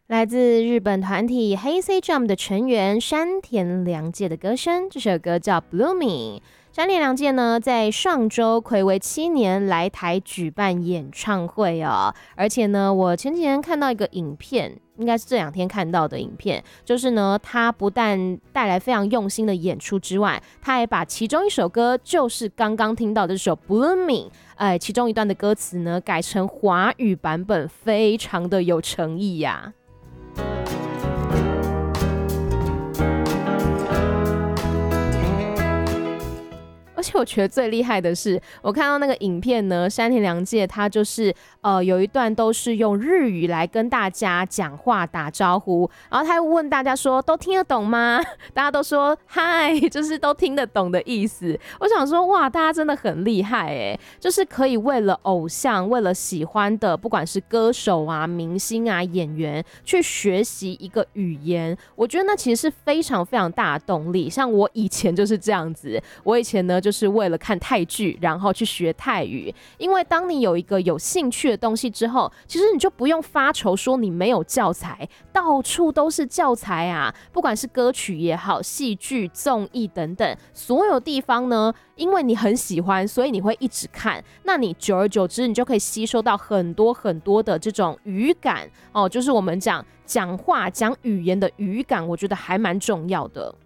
来自日本团体 Hey! Jump 的成员山田凉介的歌声，这首歌叫 Blooming。山田凉介呢，在上周睽违7年来台举办演唱会哦，而且呢，我前几天看到一个影片，应该是这2天看到的影片，就是呢，他不但带来非常用心的演出之外，他还把其中一首歌，就是刚刚听到的这首 Blooming，其中一段的歌词呢，改成华语版本，非常的有诚意呀。而且我觉得最厉害的是，我看到那个影片呢，山田凉介他就是有一段都是用日语来跟大家讲话打招呼，然后他会问大家说都听得懂吗？大家都说嗨，就是都听得懂的意思。我想说哇，大家真的很厉害耶，就是可以为了偶像，为了喜欢的不管是歌手啊、明星啊、演员去学习一个语言，我觉得那其实是非常非常大的动力。像我以前就是这样子，我以前呢就是为了看泰剧，然后去学泰语。因为当你有一个有兴趣的东西之后，其实你就不用发愁说你没有教材，到处都是教材啊，不管是歌曲也好，戏剧、综艺等等，所有地方呢，因为你很喜欢，所以你会一直看。那你久而久之，你就可以吸收到很多很多的这种语感哦，就是我们讲话、讲语言的语感，我觉得还蛮重要的。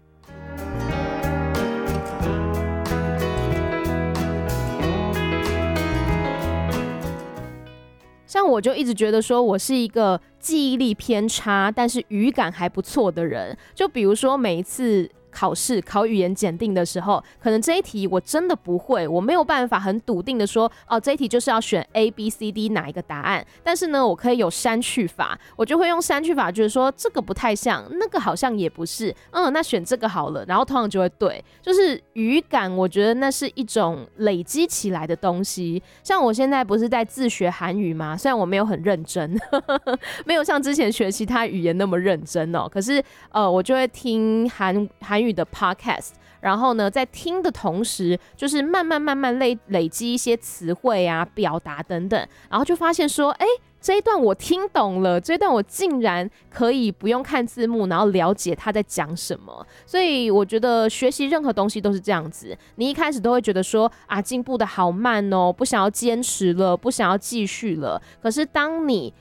像我就一直觉得说我是一个记忆力偏差，但是语感还不错的人。就比如说每一次考试考语言检定的时候，可能这一题我真的不会，我没有办法很笃定的说这一题就是要选 A、B、C、D 哪一个答案，但是呢我可以有删去法，我就会用删去法，就是说这个不太像，那个好像也不是，那选这个好了，然后通常就会对。就是语感我觉得那是一种累积起来的东西。像我现在不是在自学韩语吗？虽然我没有很认真没有像之前学其他语言那么认真哦，可是我就会听韩语的 podcast， 然后呢在听的同时就是慢慢累积一些词汇啊、表达等等，然后就发现说这一段我听懂了，这一段我竟然可以不用看字幕，然后了解他在讲什么。所以我觉得学习任何东西都是这样子，你一开始都会觉得说进步的好慢哦，不想要坚持了，不想要继续了。可是当你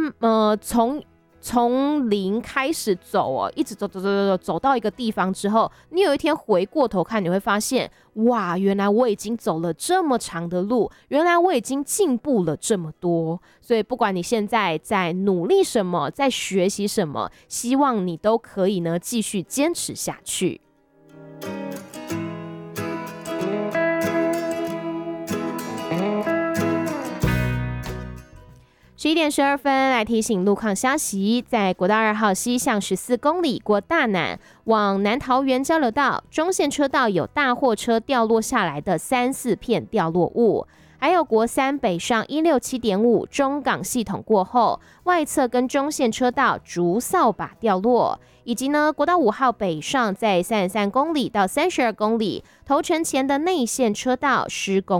从零开始走一直走到一个地方之后，你有一天回过头看，你会发现哇，原来我已经走了这么长的路，原来我已经进步了这么多。所以不管你现在在努力什么，在学习什么，希望你都可以呢继续坚持下去。11点12分，来提醒路况消息，在国道2号西向14公里过大南往南桃园交流道中线车道有大货车掉落下来的3、4片掉落物，还有国3北上167.5中港系统过后外侧跟中线车道竹扫把掉落，以及呢国道5号北上在33公里到32公里头城前的内线车道施工